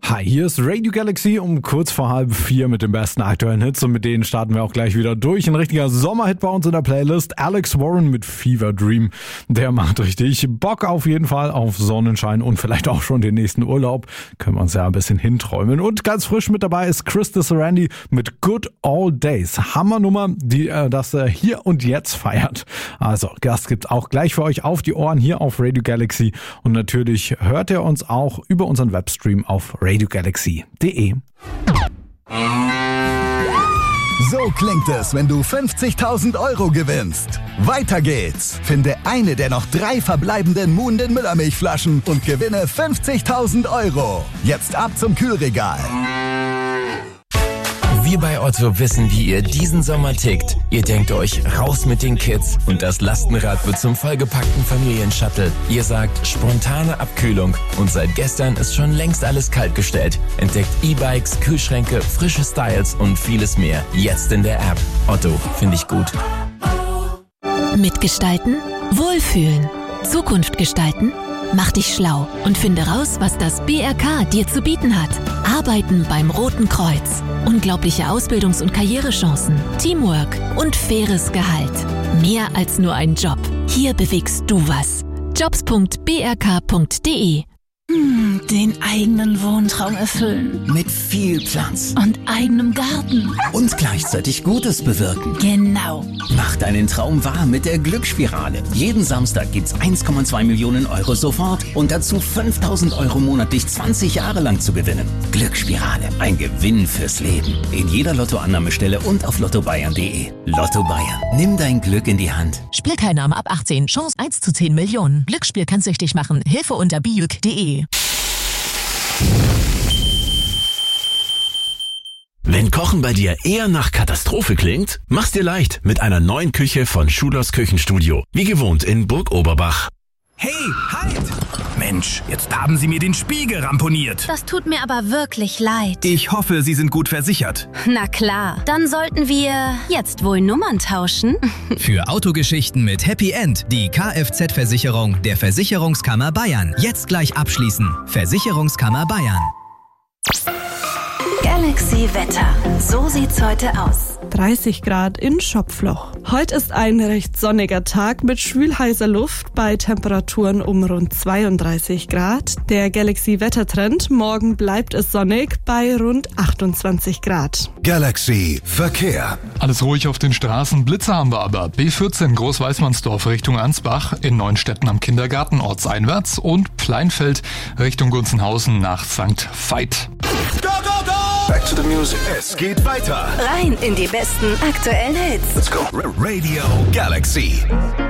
Hi, hier ist Radio Galaxy um kurz vor 3:30 mit den besten aktuellen Hits und mit denen starten wir auch gleich wieder durch. Ein richtiger Sommerhit bei uns in der Playlist. Alex Warren mit Fever Dream. Der macht richtig Bock auf jeden Fall auf Sonnenschein und vielleicht auch schon den nächsten Urlaub. Können wir uns ja ein bisschen hinträumen. Und ganz frisch mit dabei ist Chris Sarandi mit Good Old Days. Hammernummer, die das hier und jetzt feiert. Also, das gibt's auch gleich für euch auf die Ohren hier auf Radio Galaxy. Und natürlich hört ihr uns auch über unseren Webstream auf radiogalaxy.de. So klingt es, wenn du 50.000 Euro gewinnst. Weiter geht's. Finde eine der noch 3 verbleibenden Muhnden Müllermilchflaschen und gewinne 50.000 Euro. Jetzt ab zum Kühlregal. Wir bei Otto wissen, wie ihr diesen Sommer tickt. Ihr denkt euch, raus mit den Kids und das Lastenrad wird zum vollgepackten Familienshuttle. Ihr sagt, spontane Abkühlung und seit gestern ist schon längst alles kaltgestellt. Entdeckt E-Bikes, Kühlschränke, frische Styles und vieles mehr. Jetzt in der App. Otto, finde ich gut. Mitgestalten, wohlfühlen, Zukunft gestalten. Mach dich schlau und finde raus, was das BRK dir zu bieten hat. Arbeiten beim Roten Kreuz. Unglaubliche Ausbildungs- und Karrierechancen, Teamwork und faires Gehalt. Mehr als nur ein Job. Hier bewegst du was. jobs.brk.de. Den eigenen Wohntraum erfüllen. Mit viel Platz. Und eigenem Garten. Und gleichzeitig Gutes bewirken. Genau. Mach deinen Traum wahr mit der Glücksspirale. Jeden Samstag gibt's 1,2 Millionen Euro sofort und dazu 5.000 Euro monatlich 20 Jahre lang zu gewinnen. Glücksspirale, ein Gewinn fürs Leben. In jeder Lottoannahmestelle und auf lottobayern.de. Lotto Bayern, nimm dein Glück in die Hand. Spielteilnahme ab 18, Chance 1 zu 10 Millionen. Glücksspiel kann süchtig machen. Hilfe unter biuk.de. Wenn Kochen bei dir eher nach Katastrophe klingt, mach's dir leicht mit einer neuen Küche von Schulers Küchenstudio. Wie gewohnt in Burg Oberbach. Hey, halt! Mensch, jetzt haben Sie mir den Spiegel ramponiert. Das tut mir aber wirklich leid. Ich hoffe, Sie sind gut versichert. Na klar, dann sollten wir jetzt wohl Nummern tauschen. Für Autogeschichten mit Happy End die Kfz-Versicherung der Versicherungskammer Bayern. Jetzt gleich abschließen. Versicherungskammer Bayern. Galaxy Wetter. So sieht's heute aus. 30 Grad in Schopfloch. Heute ist ein recht sonniger Tag mit schwül-heißer Luft bei Temperaturen um rund 32 Grad. Der Galaxy-Wettertrend, morgen bleibt es sonnig bei rund 28 Grad. Galaxy Verkehr. Alles ruhig auf den Straßen, Blitze haben wir aber. B14 Großweißmannsdorf Richtung Ansbach, in Neuenstetten am Kindergarten ortseinwärts und Pleinfeld Richtung Gunzenhausen nach St. Veit. Go, go, go! Back to the music. Es geht weiter. Rein in die besten aktuellen Hits. Let's go. Radio Galaxy.